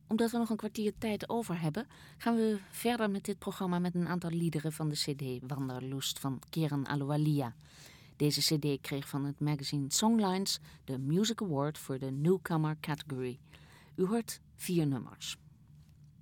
Omdat we nog een kwartier tijd over hebben, gaan we verder met dit programma met een aantal liederen van de cd Wanderlust van Keren Ahluwalia. Deze cd kreeg van het magazine Songlines de Music Award voor de Newcomer category. U hoort 4 nummers.